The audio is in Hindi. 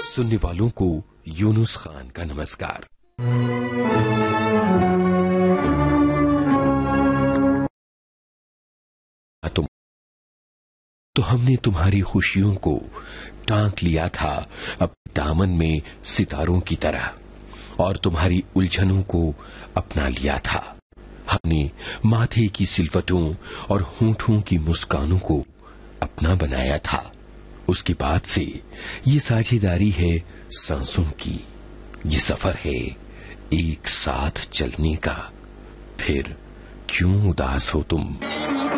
सुनने वालों को यूनुस खान का नमस्कार। तो हमने तुम्हारी खुशियों को टांक लिया था अपने दामन में सितारों की तरह, और तुम्हारी उलझनों को अपना लिया था। हमने माथे की सिलवटों और होंठों की मुस्कानों को अपना बनाया था। उसके बाद से ये साझेदारी है सांसों की, ये सफर है एक साथ चलने का। फिर क्यों उदास हो तुम?